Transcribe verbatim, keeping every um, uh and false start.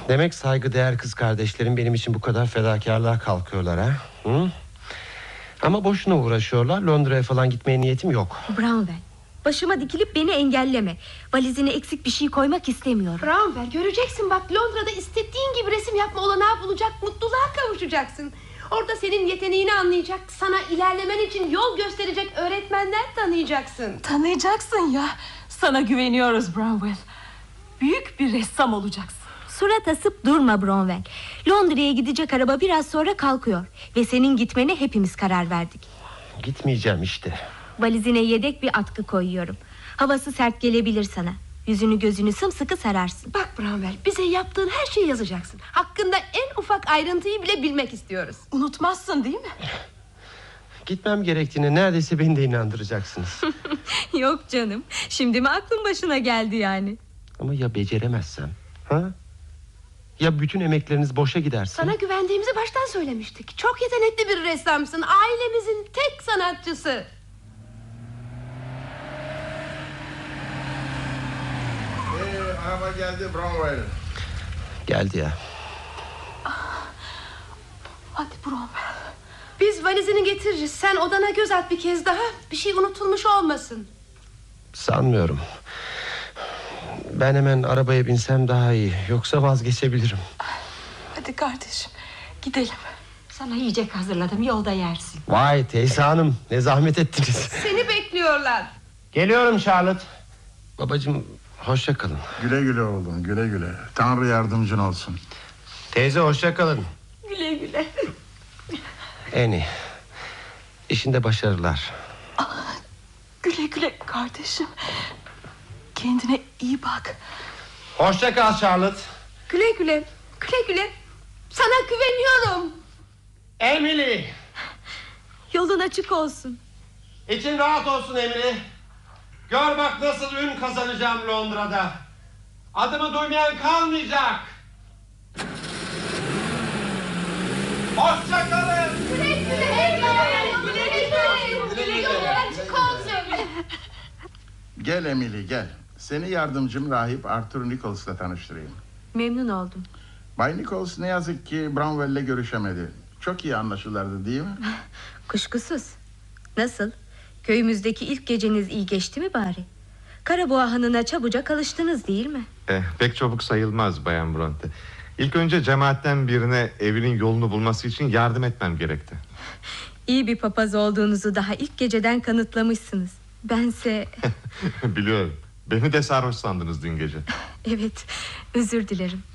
Demek saygıdeğer kız kardeşlerim benim için bu kadar fedakarlığa kalkıyorlar ha? Hı? Ama boşuna uğraşıyorlar. Londra'ya falan gitmeye niyetim yok. Brownwell, başıma dikilip beni engelleme. Valizine eksik bir şey koymak istemiyorum. Brownwell, göreceksin bak, Londra'da istediğin gibi resim yapma olanağı bulacak, mutluluğa kavuşacaksın. Orada senin yeteneğini anlayacak, sana ilerlemen için yol gösterecek öğretmenler tanıyacaksın. Tanıyacaksın ya. Sana güveniyoruz Brownwell. Büyük bir ressam olacaksın. Surat asıp durma Brownwell. Londra'ya gidecek araba biraz sonra kalkıyor. Ve senin gitmene hepimiz karar verdik. Gitmeyeceğim işte. Valizine yedek bir atkı koyuyorum. Havası sert gelebilir sana. Yüzünü gözünü sımsıkı sararsın. Bak Brownwell, bize yaptığın her şeyi yazacaksın. Hakkında en ufak ayrıntıyı bile bilmek istiyoruz. Unutmazsın değil mi? Gitmem gerektiğine neredeyse beni de inandıracaksınız. Yok canım. Şimdi mi aklın başına geldi yani? Ama ya beceremezsem? Ha? Ya bütün emekleriniz boşa giderse? Sana güvendiğimizi baştan söylemiştik. Çok yetenekli bir ressamsın. Ailemizin tek sanatçısı. Ee, araba geldi Brownwell. Geldi ya. Hadi Brownwell. Biz valizini getiririz. Sen odana göz at bir kez daha. Bir şey unutulmuş olmasın. Sanmıyorum. Ben hemen arabaya binsem daha iyi. Yoksa vazgeçebilirim. Hadi kardeşim, gidelim. Sana yiyecek hazırladım, yolda yersin. Vay teyze hanım, ne zahmet ettiniz. Seni bekliyorlar. Geliyorum Charlotte. Babacığım hoşça kalın. Güle güle oğlum, güle güle. Tanrı yardımcın olsun. Teyze hoşça kalın. Güle güle. Eni, işinde başarılar. Ah, güle güle kardeşim. Kendine iyi bak. Hoşça kal Charlotte. Güle güle. Güle güle. Sana güveniyorum. Emily. Yolun açık olsun. İçin rahat olsun Emily. Gör bak nasıl ün kazanacağım Londra'da. Adımı duymayan kalmayacak. Hoşça kalın. Güle güle. Güle güle. Güle güle. Yolun açık olsun. Gel Emily gel. Seni yardımcım rahip Arthur Nichols'la tanıştırayım. Memnun oldum. Bay Nichols ne yazık ki Brownwell'le görüşemedi. Çok iyi anlaşırlardı değil mi? Kuşkusuz. Nasıl? Köyümüzdeki ilk geceniz iyi geçti mi bari? Karaboğa hanına çabucak alıştınız değil mi? Eh, pek çabuk sayılmaz Bayan Bronte. İlk önce cemaatten birine evinin yolunu bulması için yardım etmem gerekti. İyi bir papaz olduğunuzu daha ilk geceden kanıtlamışsınız. Bense... Biliyorum. Beni de sarhoş sandınız dün gece. Evet, özür dilerim.